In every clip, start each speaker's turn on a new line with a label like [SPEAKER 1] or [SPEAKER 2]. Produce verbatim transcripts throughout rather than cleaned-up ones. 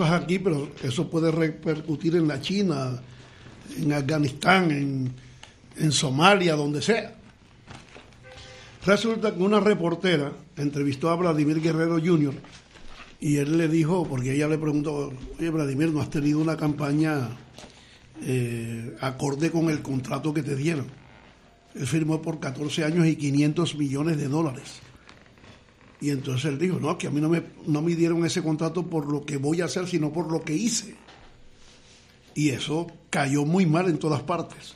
[SPEAKER 1] aquí, pero eso puede repercutir en la China, en Afganistán, en, en Somalia, donde sea. Resulta que una reportera entrevistó a Vladimir Guerrero junior y él le dijo, porque ella le preguntó, oye Vladimir, ¿no has tenido una campaña eh, acorde con el contrato que te dieron? Él firmó por catorce años y quinientos millones de dólares. Y entonces él dijo, no, que a mí no me, no me dieron ese contrato por lo que voy a hacer, sino por lo que hice. Y eso cayó muy mal en todas partes.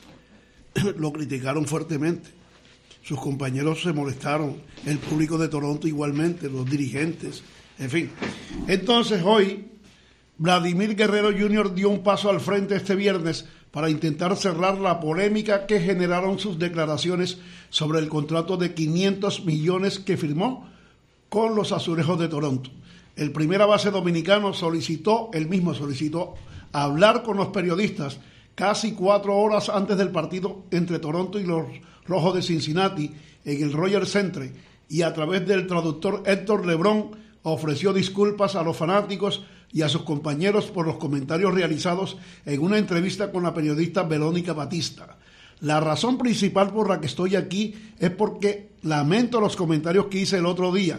[SPEAKER 1] Lo criticaron fuertemente. Sus compañeros se molestaron, el público de Toronto igualmente, los dirigentes, en fin. Entonces hoy, Vladimir Guerrero junior dio un paso al frente este viernes para intentar cerrar la polémica que generaron sus declaraciones sobre el contrato de quinientos millones que firmó con los Azulejos de Toronto. El primera base dominicano solicitó, él mismo solicitó, hablar con los periodistas casi cuatro horas antes del partido entre Toronto y los Rojos de Cincinnati en el Rogers Centre, y a través del traductor Héctor Lebrón ofreció disculpas a los fanáticos y a sus compañeros por los comentarios realizados en una entrevista con la periodista Verónica Batista. La razón principal por la que estoy aquí es porque lamento los comentarios que hice el otro día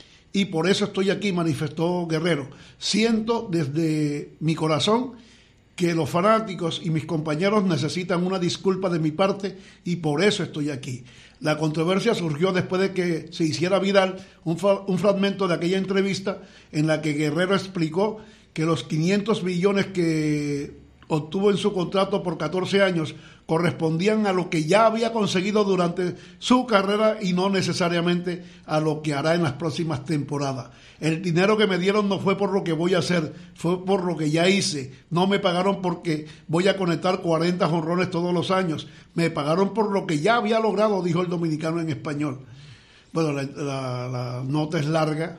[SPEAKER 1] y por eso estoy aquí, manifestó Guerrero. Siento desde mi corazón que los fanáticos y mis compañeros necesitan una disculpa de mi parte y por eso estoy aquí. La controversia surgió después de que se hiciera viral un, un fragmento de aquella entrevista en la que Guerrero explicó que los quinientos millones que obtuvo en su contrato por catorce años correspondían a lo que ya había conseguido durante su carrera y no necesariamente a lo que hará en las próximas temporadas. El dinero que me dieron no fue por lo que voy a hacer, fue por lo que ya hice. No me pagaron porque voy a conectar cuarenta jonrones todos los años. Me pagaron por lo que ya había logrado, dijo el dominicano en español. Bueno, la, la, la nota es larga.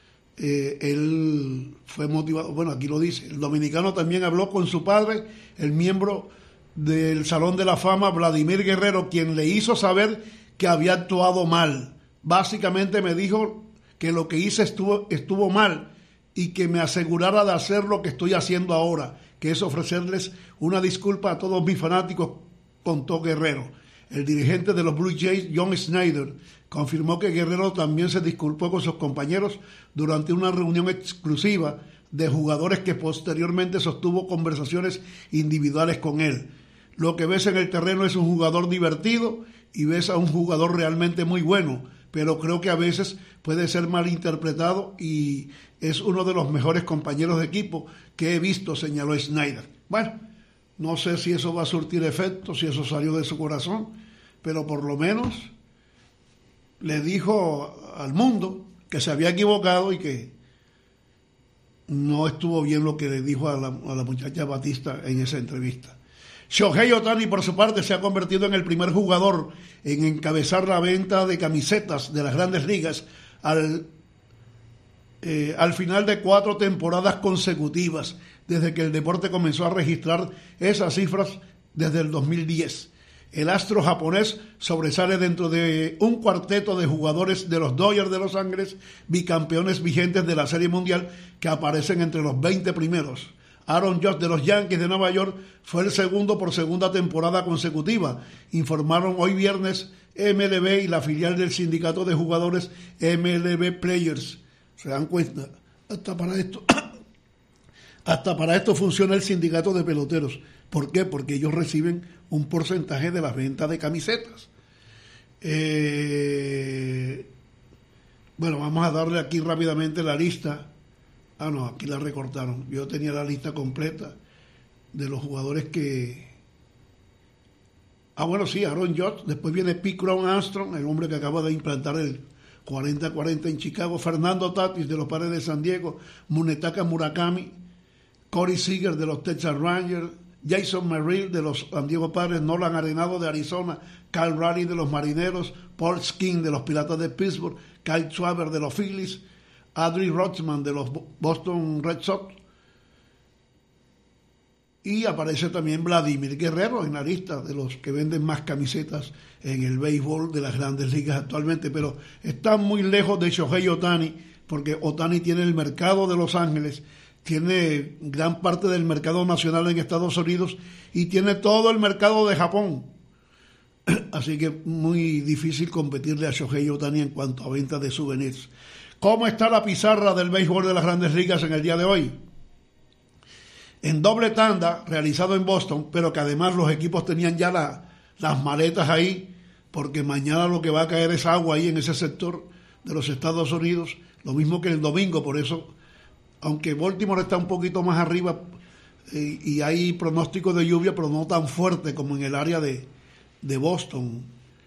[SPEAKER 1] Eh, él fue motivado, bueno, aquí lo dice, el dominicano también habló con su padre, el miembro del Salón de la Fama, Vladimir Guerrero, quien le hizo saber que había actuado mal. Básicamente me dijo que lo que hice estuvo, estuvo mal y que me asegurara de hacer lo que estoy haciendo ahora, que es ofrecerles una disculpa a todos mis fanáticos, contó Guerrero. El dirigente de los Blue Jays, John Schneider, confirmó que Guerrero también se disculpó con sus compañeros durante una reunión exclusiva de jugadores que posteriormente sostuvo conversaciones individuales con él. Lo que ves en el terreno es un jugador divertido y ves a un jugador realmente muy bueno, pero creo que a veces puede ser malinterpretado y es uno de los mejores compañeros de equipo que he visto, señaló Schneider. Bueno, no sé si eso va a surtir efecto, si eso salió de su corazón, pero por lo menos le dijo al mundo que se había equivocado y que no estuvo bien lo que le dijo a la, a la muchacha Batista en esa entrevista. Shohei Ohtani, por su parte, se ha convertido en el primer jugador en encabezar la venta de camisetas de las Grandes Ligas al, eh, al final de cuatro temporadas consecutivas, desde que el deporte comenzó a registrar esas cifras desde el dos mil diez. El astro japonés sobresale dentro de un cuarteto de jugadores de los Dodgers de Los Ángeles, bicampeones vigentes de la Serie Mundial, que aparecen entre los veinte primeros. Aaron Judge de los Yankees de Nueva York fue el segundo por segunda temporada consecutiva, informaron hoy viernes M L B y la filial del sindicato de jugadores M L B Players. ¿Se dan cuenta? Hasta para esto, hasta para esto funciona el sindicato de peloteros. ¿Por qué? Porque ellos reciben un porcentaje de las ventas de camisetas. Eh, bueno, vamos a darle aquí rápidamente la lista. Ah, no, aquí la recortaron. Yo tenía la lista completa de los jugadores que... Ah, bueno, sí, Aaron Judge. Después viene Pete Crow Armstrong, el hombre que acaba de implantar el cuarenta cuarenta en Chicago. Fernando Tatis de los Padres de San Diego. Munetaka Murakami. Corey Seager de los Texas Rangers. Jason Merrill de los San Diego Padres. Nolan Arenado de Arizona. Kyle Raleigh de los Marineros. Paul Skin de los Piratas de Pittsburgh. Kyle Schwarber de los Phillies. Adley Rutschman de los Boston Red Sox, y aparece también Vladimir Guerrero en la lista de los que venden más camisetas en el béisbol de las Grandes Ligas actualmente, pero están muy lejos de Shohei Ohtani, porque Ohtani tiene el mercado de Los Ángeles, tiene gran parte del mercado nacional en Estados Unidos y tiene todo el mercado de Japón. Así que muy difícil competirle a Shohei Ohtani en cuanto a venta de souvenirs. ¿Cómo está la pizarra del béisbol de las Grandes Ligas en el día de hoy? En doble tanda, realizado en Boston, pero que además los equipos tenían ya la, las maletas ahí, porque mañana lo que va a caer es agua ahí en ese sector de los Estados Unidos, lo mismo que el domingo. Por eso, aunque Baltimore está un poquito más arriba eh, y hay pronóstico de lluvia, pero no tan fuerte como en el área de, de Boston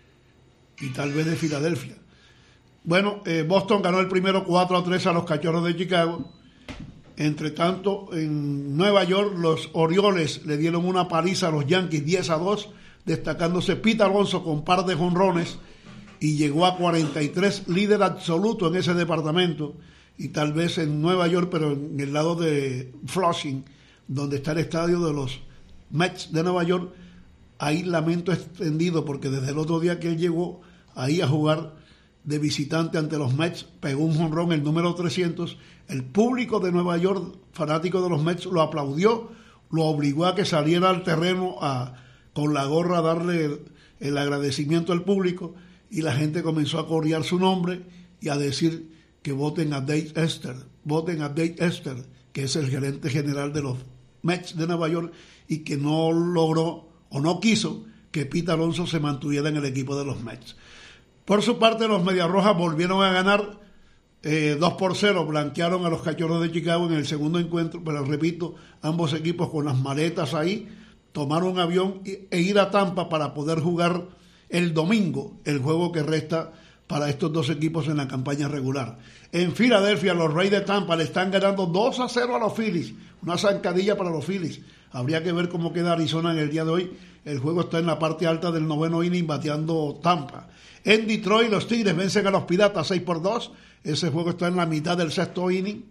[SPEAKER 1] y tal vez de Filadelfia. Bueno, eh, Boston ganó el primero cuatro a tres a los Cachorros de Chicago. Entre tanto, en Nueva York, los Orioles le dieron una paliza a los Yankees diez a dos, destacándose Pete Alonso con par de jonrones y llegó a cuarenta y tres, líder absoluto en ese departamento. Y tal vez en Nueva York, pero en el lado de Flushing, donde está el estadio de los Mets de Nueva York, hay lamento extendido porque desde el otro día que él llegó ahí a jugar de visitante ante los Mets, pegó un jonrón, el número trescientos. El público de Nueva York, fanático de los Mets, lo aplaudió, lo obligó a que saliera al terreno a, con la gorra a darle el, el agradecimiento al público, y la gente comenzó a corear su nombre y a decir que voten a Dave Esther, voten a Dave Esther, que es el gerente general de los Mets de Nueva York, y que no logró o no quiso que Pete Alonso se mantuviera en el equipo de los Mets. Por su parte, los Medias Rojas volvieron a ganar eh, dos por cero, blanquearon a los Cachorros de Chicago en el segundo encuentro, pero repito, ambos equipos con las maletas ahí, tomaron un avión e ir a Tampa para poder jugar el domingo el juego que resta para estos dos equipos en la campaña regular. En Filadelfia, los Reyes de Tampa le están ganando dos a cero a los Phillies, una zancadilla para los Phillies. Habría que ver cómo queda Arizona en el día de hoy. El juego está en la parte alta del noveno inning, bateando Tampa. En Detroit, los Tigres vencen a los Piratas seis por dos. Ese juego está en la mitad del sexto inning.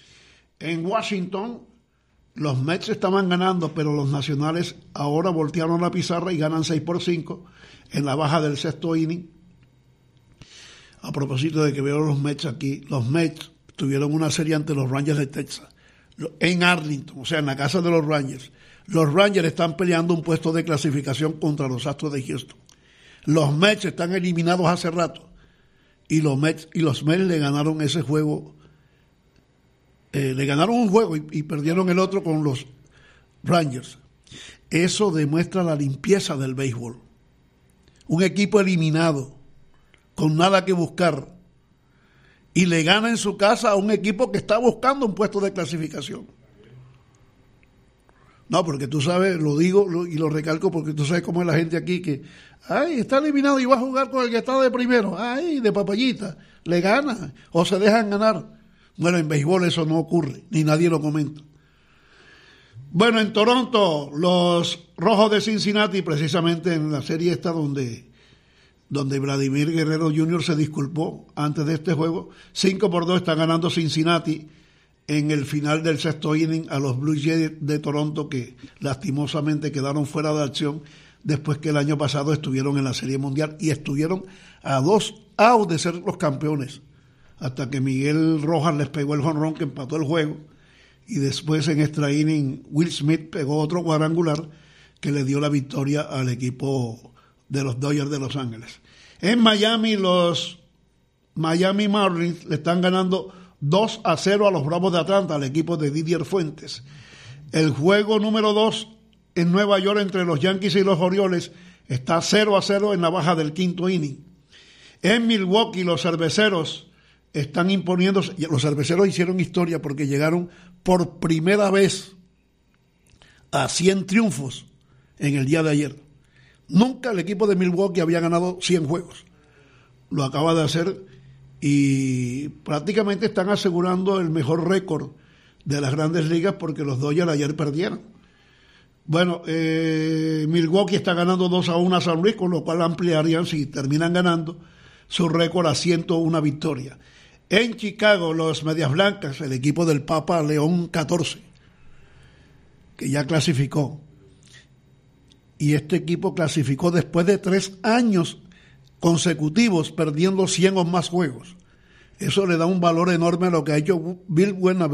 [SPEAKER 1] En Washington, los Mets estaban ganando, pero los Nacionales ahora voltearon la pizarra y ganan seis por cinco en la baja del sexto inning. A propósito de que veo los Mets aquí, los Mets tuvieron una serie ante los Rangers de Texas, en Arlington, o sea, en la casa de los Rangers. Los Rangers están peleando un puesto de clasificación contra los Astros de Houston. Los Mets están eliminados hace rato y los Mets y los Mets le ganaron ese juego, eh, le ganaron un juego y, y perdieron el otro con los Rangers. Eso demuestra la limpieza del béisbol. Un equipo eliminado, con nada que buscar, y le gana en su casa a un equipo que está buscando un puesto de clasificación. No, porque tú sabes, lo digo lo, y lo recalco porque tú sabes cómo es la gente aquí que, ay, está eliminado y va a jugar con el que está de primero, ay, de papayita, le gana o se dejan ganar. Bueno, en béisbol eso no ocurre, ni nadie lo comenta. Bueno, en Toronto, los Rojos de Cincinnati, precisamente en la serie esta donde, donde Vladimir Guerrero junior se disculpó antes de este juego, cinco por dos está ganando Cincinnati en el final del sexto inning a los Blue Jays de Toronto, que lastimosamente quedaron fuera de acción después que el año pasado estuvieron en la Serie Mundial y estuvieron a dos outs de ser los campeones, hasta que Miguel Rojas les pegó el jonrón que empató el juego, y después en extra inning Will Smith pegó otro cuadrangular que le dio la victoria al equipo de los Dodgers de Los Ángeles. En Miami, los Miami Marlins le están ganando dos a cero a los Bravos de Atlanta, al equipo de Didier Fuentes. El juego número dos en Nueva York entre los Yankees y los Orioles está cero a cero en la baja del quinto inning. En Milwaukee, los cerveceros están imponiéndose. Los cerveceros hicieron historia porque llegaron por primera vez a cien triunfos en el día de ayer. Nunca el equipo de Milwaukee había ganado cien juegos. Lo acaba de hacer y prácticamente están asegurando el mejor récord de las Grandes Ligas porque los Dodgers ayer perdieron. Bueno, eh, Milwaukee está ganando dos a uno a San Luis, con lo cual ampliarían, si terminan ganando, su récord a ciento una victorias. En Chicago, los Medias Blancas, el equipo del Papa León catorce, que ya clasificó. Y este equipo clasificó después de tres años consecutivos perdiendo cien o más juegos. Eso le da un valor enorme a lo que ha hecho Bill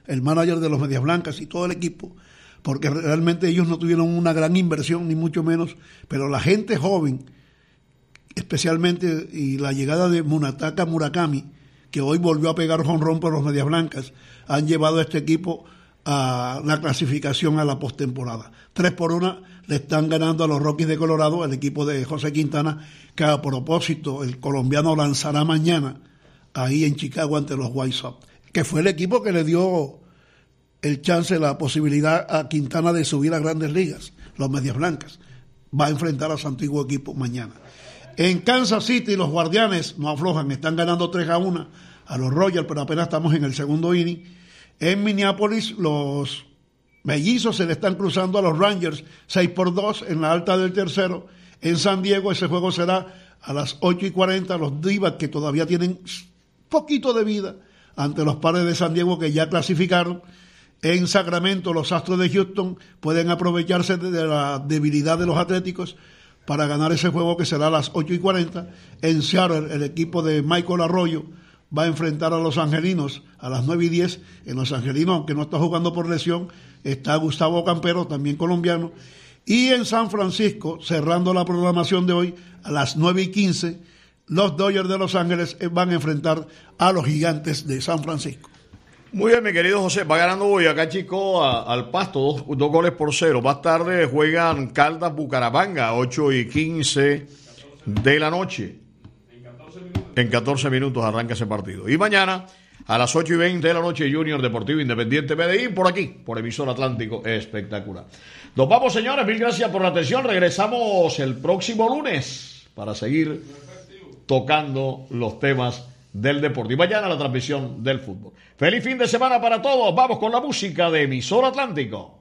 [SPEAKER 1] el manager de los Medias Blancas y todo el equipo, porque realmente ellos no tuvieron una gran inversión, ni mucho menos, pero la gente joven, especialmente, y la llegada de Munataka Murakami, que hoy volvió a pegar jonrón por los Medias Blancas, han llevado a este equipo a la clasificación a la postemporada. Tres por una le están ganando a los Rockies de Colorado, el equipo de José Quintana, que a propósito el colombiano lanzará mañana ahí en Chicago ante los White Sox, que fue el equipo que le dio el chance, la posibilidad a Quintana de subir a Grandes Ligas. Los Medias Blancas va a enfrentar a su antiguo equipo mañana. En Kansas City los Guardianes no aflojan, están ganando tres a uno a los Royals, pero apenas estamos en el segundo inning. En Minneapolis los Mellizos se le están cruzando a los Rangers seis por dos en la alta del tercero. En San Diego ese juego será a las ocho y cuarenta. Los D-backs, que todavía tienen poquito de vida ante los Padres de San Diego, que ya clasificaron. En Sacramento los Astros de Houston pueden aprovecharse de la debilidad de los Atléticos para ganar ese juego, que será a las ocho y cuarenta. En Seattle el equipo de Michael Arroyo va a enfrentar a los Angelinos a las nueve y diez. En los Angelinos, aunque no está jugando por lesión, está Gustavo Campero, también colombiano. Y en San Francisco, cerrando la programación de hoy, a las nueve y quince, los Dodgers de Los Ángeles van a enfrentar a los Gigantes de San Francisco.
[SPEAKER 2] Muy bien, mi querido José, va ganando hoy acá Chico a, al Pasto, dos, dos goles por cero. Más tarde juegan Caldas Bucaramanga, ocho y quince de la noche. En catorce minutos arranca ese partido. Y mañana a las ocho y veinte de la noche, Junior Deportivo Independiente Medellín, por aquí, por Emisor Atlántico, espectacular. Nos vamos, señores, mil gracias por la atención. Regresamos el próximo lunes para seguir tocando los temas del deporte. Y mañana la transmisión del fútbol. Feliz fin de semana para todos. Vamos con la música de Emisor Atlántico.